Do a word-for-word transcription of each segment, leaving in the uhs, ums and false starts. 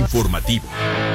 informativo.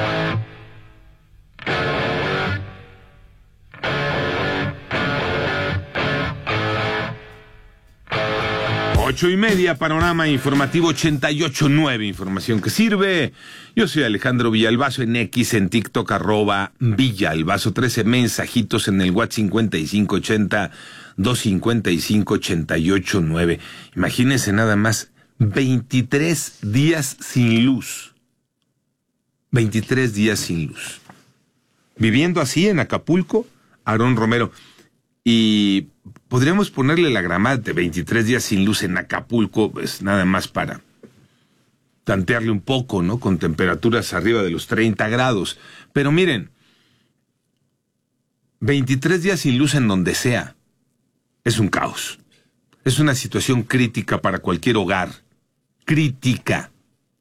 Ocho y media, panorama informativo ochenta y ocho punto nueve, información que sirve. Yo soy Alejandro Villalbazo, en X, en TikTok, arroba Villalbazo, trece mensajitos en el WhatsApp cincuenta y cinco ochenta, doscientos cincuenta y cinco, ochenta y ocho nueve. Imagínense nada más, veintitrés días sin luz. veintitrés días sin luz. Viviendo así en Acapulco, Aarón Romero. Y podríamos ponerle la gramada de veintitrés días sin luz en Acapulco, pues nada más para tantearle un poco, ¿no? Con temperaturas arriba de los treinta grados. Pero miren, veintitrés días sin luz en donde sea es un caos. Es una situación crítica para cualquier hogar. Crítica.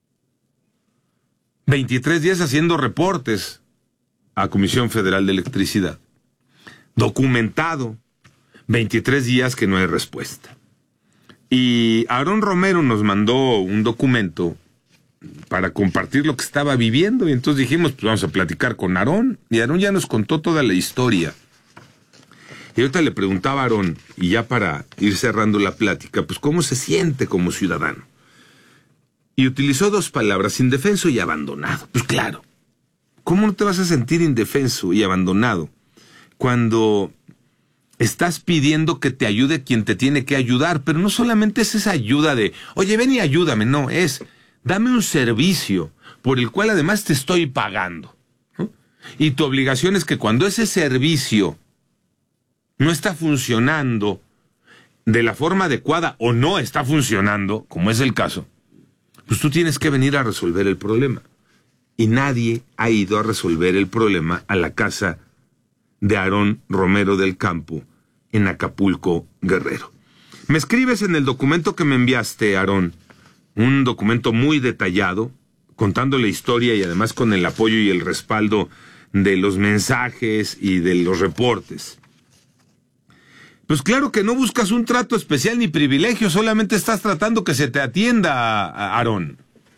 veintitrés días haciendo reportes a Comisión Federal de Electricidad. Documentado, veintitrés días que no hay respuesta. Y Aarón Romero nos mandó un documento para compartir lo que estaba viviendo, y entonces dijimos, pues vamos a platicar con Aarón, y Aarón ya nos contó toda la historia. Y ahorita le preguntaba a Aarón, y ya para ir cerrando la plática, pues cómo se siente como ciudadano. Y utilizó dos palabras, indefenso y abandonado. Pues claro, ¿cómo no te vas a sentir indefenso y abandonado cuando estás pidiendo que te ayude quien te tiene que ayudar? Pero no solamente es esa ayuda de, oye, ven y ayúdame, no, es, dame un servicio por el cual además te estoy pagando, ¿no? Y tu obligación es que cuando ese servicio no está funcionando de la forma adecuada o no está funcionando, como es el caso, pues tú tienes que venir a resolver el problema. Y nadie ha ido a resolver el problema a la casa de Aarón Romero del Campo, en Acapulco, Guerrero. Me escribes en el documento que me enviaste, Aarón, un documento muy detallado, contando la historia y además con el apoyo y el respaldo de los mensajes y de los reportes. Pues claro que no buscas un trato especial ni privilegio, solamente estás tratando que se te atienda, Aarón.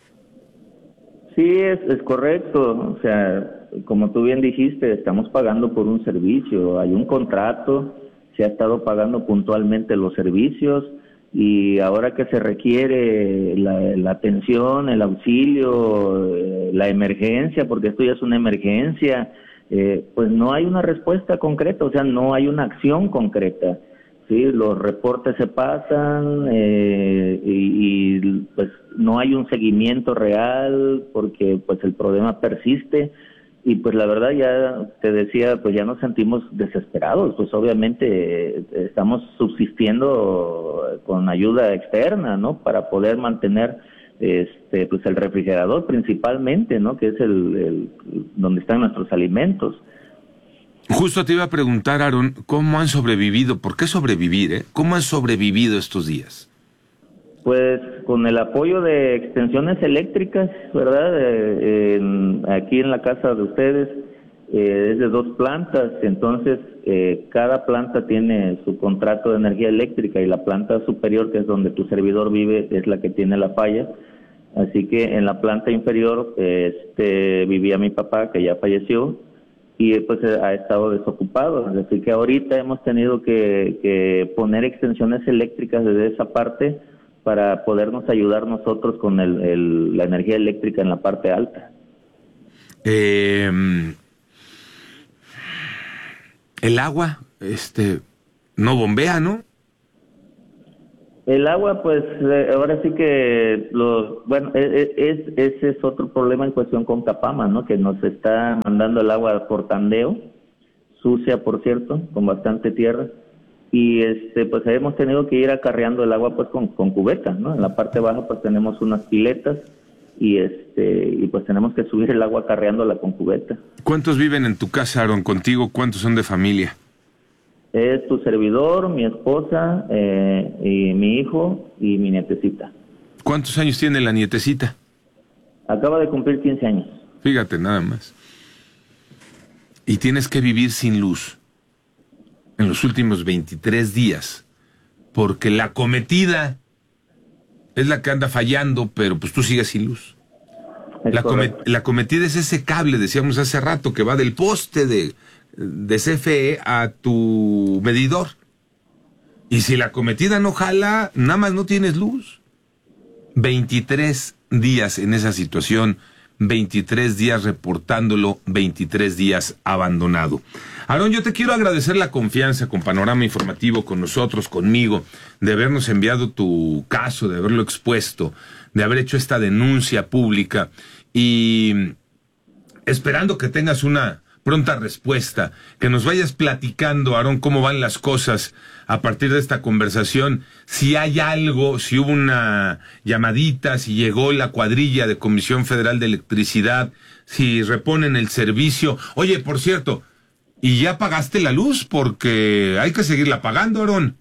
Sí, es, es correcto, o sea, como tú bien dijiste, estamos pagando por un servicio, hay un contrato, se ha estado pagando puntualmente los servicios, y ahora que se requiere la, la atención, el auxilio, eh, la emergencia, porque esto ya es una emergencia, eh, pues no hay una respuesta concreta, o sea, no hay una acción concreta. Sí, los reportes se pasan eh, y, y pues no hay un seguimiento real porque pues el problema persiste, y pues la verdad ya te decía, pues ya nos sentimos desesperados, pues obviamente eh, estamos subsistiendo con ayuda externa, ¿no? Para poder mantener este pues el refrigerador principalmente, ¿no? Que es el, el donde están nuestros alimentos. Justo te iba a preguntar, Aarón, ¿cómo han sobrevivido? ¿Por qué sobrevivir, eh? ¿Cómo han sobrevivido estos días? Pues con el apoyo de extensiones eléctricas, ¿verdad? Eh, en, aquí en la casa de ustedes eh, es de dos plantas, entonces eh, cada planta tiene su contrato de energía eléctrica, y la planta superior, que es donde tu servidor vive, es la que tiene la falla. Así que en la planta inferior este, vivía mi papá, que ya falleció, y pues ha estado desocupado, así que ahorita hemos tenido que, que poner extensiones eléctricas desde esa parte para podernos ayudar nosotros con el, el, la energía eléctrica en la parte alta. Eh, el agua, este, no bombea, ¿no? El agua, pues, eh, ahora sí que, los, bueno, es, es, ese es otro problema en cuestión con Capama, ¿no? Que nos está mandando el agua por tandeo, sucia, por cierto, con bastante tierra, y este, pues hemos tenido que ir acarreando el agua, pues, con, con cubetas, ¿no? En la parte baja, pues, tenemos unas piletas, y este, y pues tenemos que subir el agua acarreándola con cubeta. ¿Cuántos viven en tu casa, Aarón, contigo? ¿Cuántos son de familia? Es tu servidor, mi esposa, eh, y mi hijo y mi nietecita. ¿Cuántos años tiene la nietecita? Acaba de cumplir quince años. Fíjate, nada más. Y tienes que vivir sin luz en los últimos veintitrés días, porque la cometida es la que anda fallando, pero pues tú sigues sin luz. La, comet, la cometida es ese cable, decíamos hace rato, que va del poste de, de C F E a tu medidor. Y si la cometida no jala, nada más no tienes luz. veintitrés días en esa situación, veintitrés días reportándolo, veintitrés días abandonado. Aarón, yo te quiero agradecer la confianza con Panorama Informativo, con nosotros, conmigo, de habernos enviado tu caso, de haberlo expuesto, de haber hecho esta denuncia pública y esperando que tengas una pronta respuesta, que nos vayas platicando, Aarón, cómo van las cosas a partir de esta conversación, si hay algo, si hubo una llamadita, si llegó la cuadrilla de Comisión Federal de Electricidad, si reponen el servicio. Oye, por cierto, ¿y ya pagaste la luz? Porque hay que seguirla pagando, Aarón.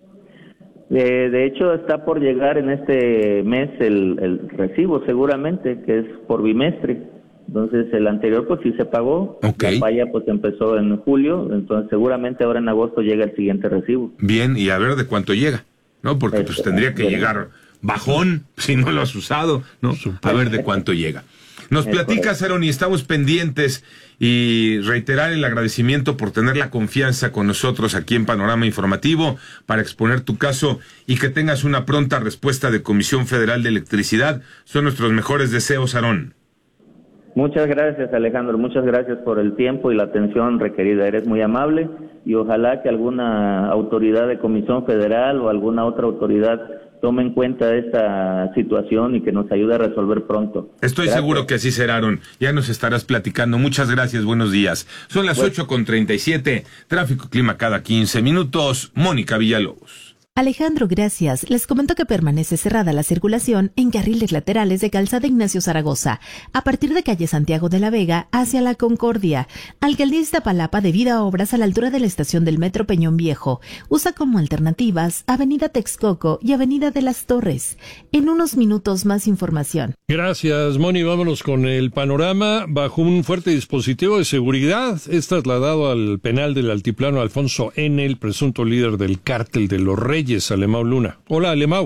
De, de hecho, está por llegar en este mes el, el recibo, seguramente, que es por bimestre. Entonces, el anterior, pues sí se pagó. Okay. La falla, pues empezó en julio. Entonces, seguramente ahora en agosto llega el siguiente recibo. Bien, y a ver de cuánto llega, ¿no? Porque este, pues tendría que bien. llegar bajón si no lo has usado, ¿no? A ver de cuánto llega. Nos platicas, Aarón, y estamos pendientes, y reiterar el agradecimiento por tener la confianza con nosotros aquí en Panorama Informativo para exponer tu caso y que tengas una pronta respuesta de Comisión Federal de Electricidad. Son nuestros mejores deseos, Aarón. Muchas gracias, Alejandro. Muchas gracias por el tiempo y la atención requerida. Eres muy amable y ojalá que alguna autoridad de Comisión Federal o alguna otra autoridad tome en cuenta esta situación y que nos ayude a resolver pronto. Estoy gracias. seguro que así será, Aarón. Ya nos estarás platicando. Muchas gracias, buenos días. Son las ocho con treinta y siete. Tráfico Clima cada quince minutos. Mónica Villalobos. Alejandro, gracias. Les comento que permanece cerrada la circulación en carriles laterales de Calzada Ignacio Zaragoza, a partir de calle Santiago de la Vega hacia La Concordia. Alcaldía Iztapalapa debido a obras a la altura de la estación del Metro Peñón Viejo. Usa como alternativas Avenida Texcoco y Avenida de las Torres. En unos minutos más información. Gracias, Moni. Vámonos con el panorama. Bajo un fuerte dispositivo de seguridad es trasladado al penal del Altiplano Alfonso N., el presunto líder del cártel de los Reyes, Alemão Luna. Hola, Alemão.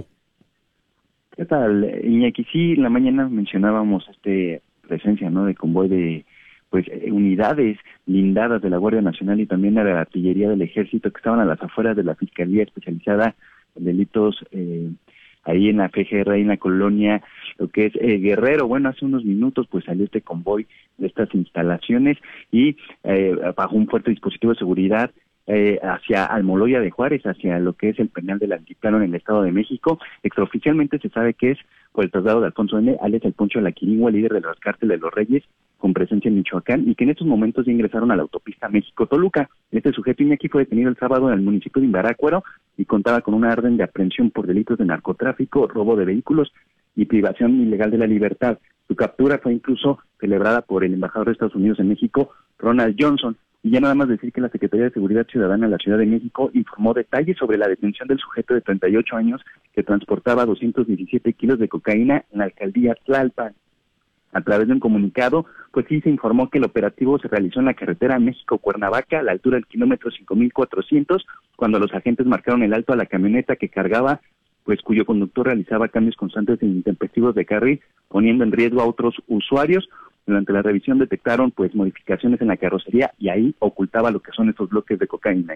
¿Qué tal, Iñaki? Sí, en la mañana mencionábamos este presencia, ¿no?, de convoy de pues unidades blindadas de la Guardia Nacional y también de la Artillería del Ejército que estaban a las afueras de la Fiscalía Especializada en Delitos eh, ahí en la F G R, ahí en la colonia, lo que es eh, Guerrero. Bueno, hace unos minutos pues salió este convoy de estas instalaciones y eh, bajo un fuerte dispositivo de seguridad Eh, hacia Almoloya de Juárez, hacia lo que es el penal del Altiplano en el Estado de México. Extraoficialmente se sabe que es por el traslado de Alfonso N., alias el Poncho de la Quirigua, líder de los cárteles de los Reyes, con presencia en Michoacán, y que en estos momentos ya ingresaron a la autopista México-Toluca. Este sujeto Iñaki fue detenido el sábado en el municipio de Imbarácuaro y contaba con una orden de aprehensión por delitos de narcotráfico, robo de vehículos y privación ilegal de la libertad. Su captura fue incluso celebrada por el embajador de Estados Unidos en México, Ronald Johnson. Y ya nada más decir que la Secretaría de Seguridad Ciudadana de la Ciudad de México informó detalles sobre la detención del sujeto de treinta y ocho años que transportaba doscientos diecisiete kilos de cocaína en la alcaldía Tlalpan. A través de un comunicado, pues sí se informó que el operativo se realizó en la carretera México-Cuernavaca, a la altura del kilómetro cinco mil cuatrocientos, cuando los agentes marcaron el alto a la camioneta que cargaba, pues cuyo conductor realizaba cambios constantes e intempestivos de carril, poniendo en riesgo a otros usuarios. Durante la revisión detectaron pues modificaciones en la carrocería y ahí ocultaba lo que son estos bloques de cocaína.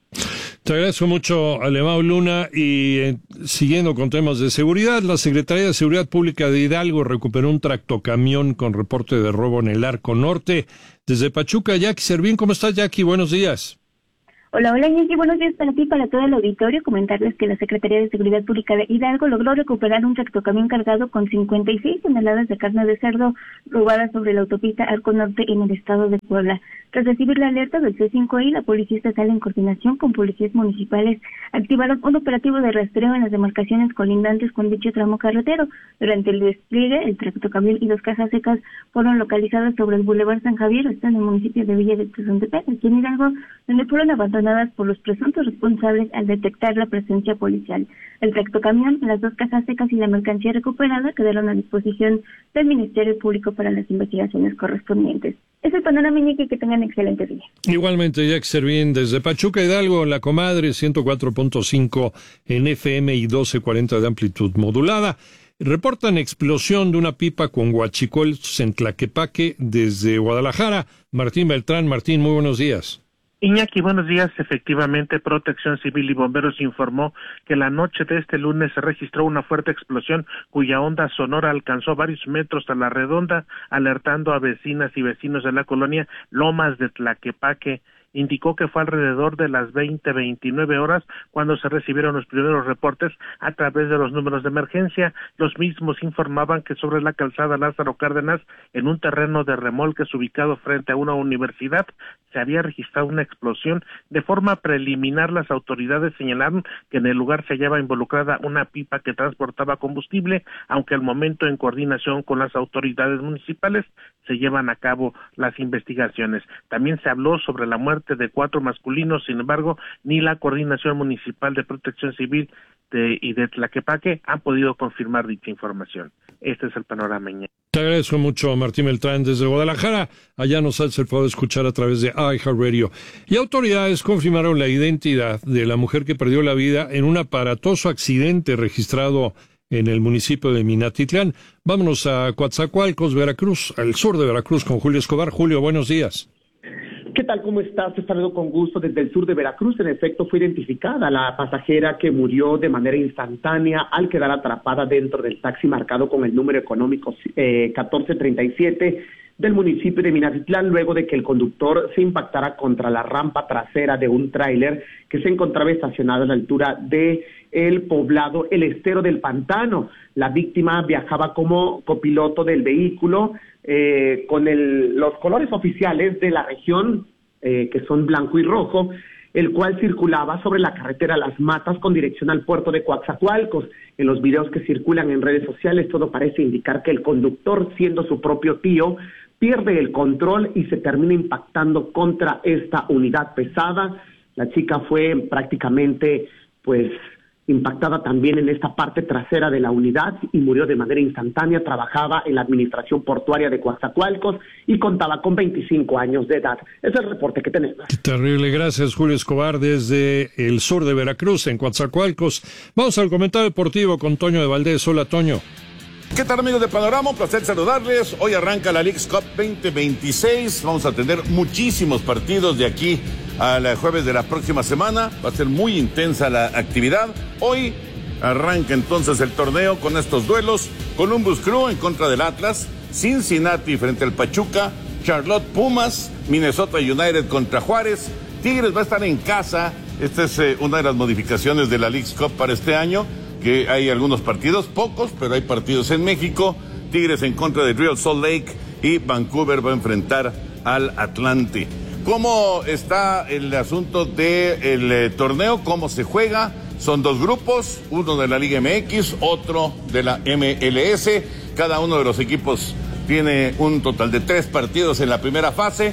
Te agradezco mucho, Alemão Luna. Y eh, siguiendo con temas de seguridad, la Secretaría de Seguridad Pública de Hidalgo recuperó un tractocamión con reporte de robo en el Arco Norte. Desde Pachuca, Jackie Servín. ¿Cómo estás, Jackie? Buenos días. Hola, hola, Iñaki, buenos días para ti y para todo el auditorio. Comentarles que la Secretaría de Seguridad Pública de Hidalgo logró recuperar un tractocamión cargado con cincuenta y seis toneladas de carne de cerdo robada sobre la autopista Arco Norte en el estado de Puebla. Tras recibir la alerta del C cinco I, la Policía Estatal, en coordinación con policías municipales, activaron un operativo de rastreo en las demarcaciones colindantes con dicho tramo carretero. Durante el despliegue, el tractocamión y dos cajas secas fueron localizadas sobre el Boulevard San Javier, en el municipio de Villa de Tezontepec, aquí en Hidalgo, donde fueron abandonadas por los presuntos responsables al detectar la presencia policial. El tractocamión, las dos cajas secas y la mercancía recuperada quedaron a disposición del Ministerio Público para las investigaciones correspondientes. Es el panorama, Iñaki, que tengan excelente día. Igualmente, Jackie Servín, desde Pachuca, Hidalgo, La Comadre, ciento cuatro punto cinco en F M y doce cuarenta de amplitud modulada. Reportan explosión de una pipa con huachicoles en Tlaquepaque desde Guadalajara. Martín Beltrán. Martín, muy buenos días. Iñaki, buenos días. Efectivamente, Protección Civil y Bomberos informó que la noche de este lunes se registró una fuerte explosión cuya onda sonora alcanzó varios metros a la redonda, alertando a vecinas y vecinos de la colonia Lomas de Tlaquepaque. Indicó que fue alrededor de las veinte, veintinueve horas cuando se recibieron los primeros reportes a través de los números de emergencia. Los mismos informaban que sobre la calzada Lázaro Cárdenas, en un terreno de remolques ubicado frente a una universidad, se había registrado una explosión. De forma preliminar, las autoridades señalaron que en el lugar se hallaba involucrada una pipa que transportaba combustible, aunque al momento, en coordinación con las autoridades municipales, se llevan a cabo las investigaciones. También se habló sobre la muerte de cuatro masculinos. Sin embargo, ni la Coordinación Municipal de Protección Civil de, y de Tlaquepaque han podido confirmar dicha información. Este es el panorama. Te agradezco mucho, Martín Beltrán, desde Guadalajara. Allá nos hace el favor de escuchar a través de iHeartRadio. Y autoridades confirmaron la identidad de la mujer que perdió la vida en un aparatoso accidente registrado en el municipio de Minatitlán. Vámonos a Coatzacoalcos, Veracruz, al sur de Veracruz, con Julio Escobar. Julio, buenos días. ¿Qué tal? ¿Cómo estás? Te saludo con gusto desde el sur de Veracruz. En efecto, fue identificada la pasajera que murió de manera instantánea al quedar atrapada dentro del taxi marcado con el número económico eh, catorce treinta y siete del municipio de Minatitlán, luego de que el conductor se impactara contra la rampa trasera de un tráiler que se encontraba estacionado a la altura de el poblado El Estero del Pantano. La víctima viajaba como copiloto del vehículo eh, con el, los colores oficiales de la región, eh, que son blanco y rojo, el cual circulaba sobre la carretera Las Matas con dirección al puerto de Coatzacoalcos. En los videos que circulan en redes sociales, todo parece indicar que el conductor, siendo su propio tío, pierde el control y se termina impactando contra esta unidad pesada. La chica fue prácticamente, pues, impactada también en esta parte trasera de la unidad y murió de manera instantánea. Trabajaba en la administración portuaria de Coatzacoalcos y contaba con veinticinco años de edad. Ese es el reporte que tenemos. Qué terrible. Gracias, Julio Escobar, desde el sur de Veracruz, en Coatzacoalcos. Vamos al comentario deportivo con Toño de Valdés. Hola, Toño. ¿Qué tal, amigos de Panorama? Un placer saludarles. Hoy arranca la Leagues Cup veinte veintiséis. Vamos a tener muchísimos partidos de aquí al jueves de la próxima semana. Va a ser muy intensa la actividad. Hoy arranca entonces el torneo con estos duelos. Columbus Crew en contra del Atlas, Cincinnati frente al Pachuca, Charlotte Pumas, Minnesota United contra Juárez. Tigres va a estar en casa. Esta es eh, una de las modificaciones de la Leagues Cup para este año, que hay algunos partidos, pocos, pero hay partidos en México. Tigres en contra de Real Salt Lake y Vancouver va a enfrentar al Atlante. ¿Cómo está el asunto del eh, torneo? ¿Cómo se juega? Son dos grupos, uno de la Liga M X, otro de la M L S. Cada uno de los equipos tiene un total de tres partidos en la primera fase.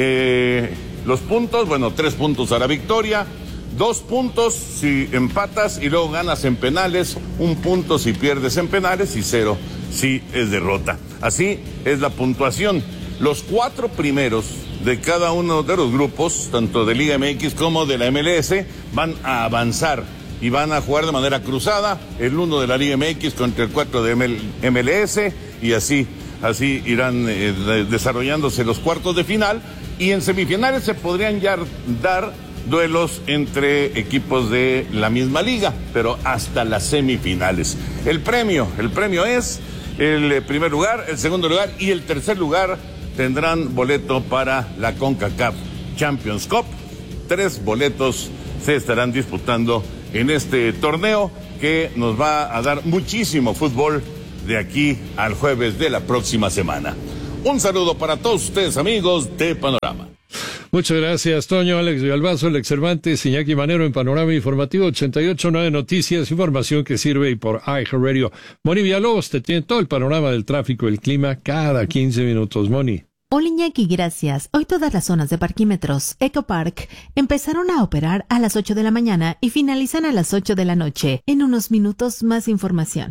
Eh, los puntos, bueno, tres puntos a la victoria. Dos puntos si empatas y luego ganas en penales, un punto si pierdes en penales y cero si es derrota. Así es la puntuación. Los cuatro primeros de cada uno de los grupos, tanto de Liga M X como de la M L S, van a avanzar y van a jugar de manera cruzada, el uno de la Liga M X contra el cuatro de M L S, y así, así irán eh, desarrollándose los cuartos de final, y en semifinales se podrían ya dar duelos entre equipos de la misma liga, pero hasta las semifinales. El premio, el premio es el primer lugar, el segundo lugar y el tercer lugar tendrán boleto para la CONCACAF Champions Cup. Tres boletos se estarán disputando en este torneo que nos va a dar muchísimo fútbol de aquí al jueves de la próxima semana. Un saludo para todos ustedes, amigos de Panorama. Muchas gracias, Toño. Alex Villalbazo, Alex Cervantes, Iñaki Manero en Panorama Informativo ochenta y ocho punto nueve Noticias, información que sirve y por iHeartRadio. Moni Villalobos te tiene todo el panorama del tráfico y el clima cada quince minutos. Moni. Hola, Iñaki, gracias. Hoy todas las zonas de parquímetros Eco Park empezaron a operar a las ocho de la mañana y finalizan a las ocho de la noche. En unos minutos más información.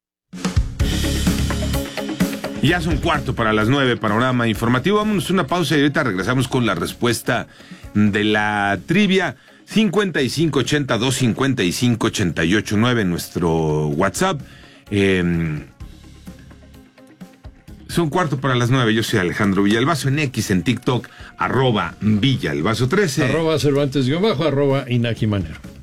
Ya son cuarto para las nueve, Panorama Informativo. Vámonos a una pausa y ahorita regresamos con la respuesta de la trivia. cincuenta y cinco ochenta, doscientos cincuenta y cinco, ochenta y ocho nueve, nuestro WhatsApp. Eh, son cuarto para las nueve. Yo soy Alejandro Villalbazo en X, en TikTok, arroba Villalbazo trece. Arroba Cervantes guión bajo, arroba Inaki Manero.